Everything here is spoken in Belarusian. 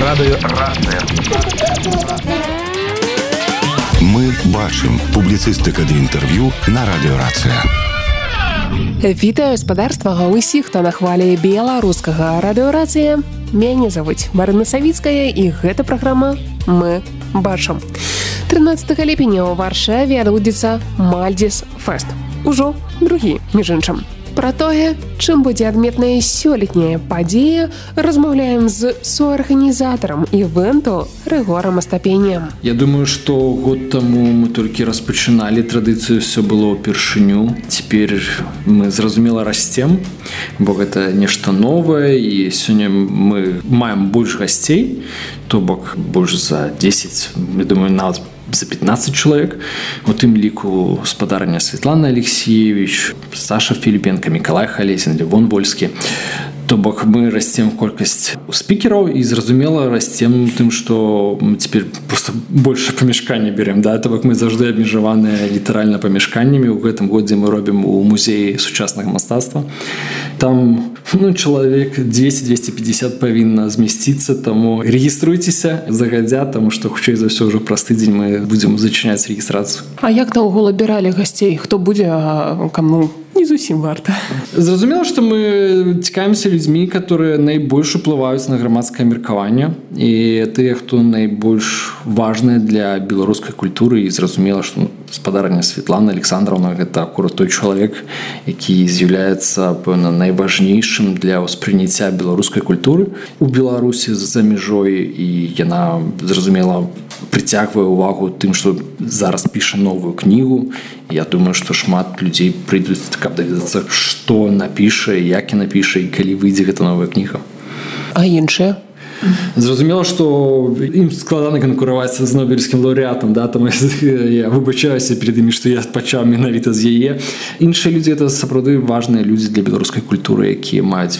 Радыёрацыя. Мы бачым публіцыстыка ды інтэрв'ю на радыёрацыя. Вітаю спадарства ўсіх, хто на хвалі беларускага радыёрацыя. Мяне завуць Марына Савіцкая, і гэта праграма «Мы бачым». 13 ліпеня ў Варшаве адбудзецца Мальдзіс фэст. Ужо другі, між іншым. Пра тое, чым будзе адметная сёлетняя падзея, размаўляем з суарганізатарам івэнту Рыгорам Астапенем. Я думаю, што год таму мы толькі распачыналі традыцыю, ўсё было ўпершыню. Цяпер мы, зразумела, расцем, бо гэта нешта новае, і сёння мы маем больш гасцей, то бок больш за 10, я думаю, нават за 15 чалавек. У тым ліку спадарня Светлана Алексеевич, Саша Філіпенка, Мікалай Халесін, Левон Вольскі. То бок мы расцем колькасць спікераў і, зразумела, расцем тым, што мы цяпер проста больше памяшкання берем. Да? То бок мы заўжды абмежаваныя літаральна памяшканнямі. У гэтым годзе мы робім у музеі сучаснага мастацтва. Там чалавек 200-250 павінна змясціцца, таму рэгіструйцеся загадзя, таму што хутчэй за ўсё ўжо праз тыдзень мы будзем зачыняць рэгістрацыю. А як наогул абіралі гасцей? Хто будзе, а каму не зусім варта? Зразумела, што мы цікавімся людзьмі, которые найбольш уплываюць на грамадскае меркаванне, і тыя, хто найбольш важныя для беларускай культуры. І зразумела, што спадарня Светлана Александровна гэта акурат той чалавек, які з'яўляецца, пэўна, найважнейшым для ўспрыняцця беларускай культуры у Беларусі за мяжой, і яна, зразумела, прыцягвае ўвагу тым, што зараз піша новую кнігу. Я думаю, што шмат людзей прыйдуць, каб даведацца, што напіша, як і напіша, і калі выйдзе гэта новая кніга. А іншыя? Зразумела, што ім складана канкураваць з нобелевскім лаўрэатам, да? Таму я выбачаюся перед імі, што я пачаў менавіта з яе. Іншыя людзі — гэта сапраўды важныя людзі для беларускай культуры, якія маюць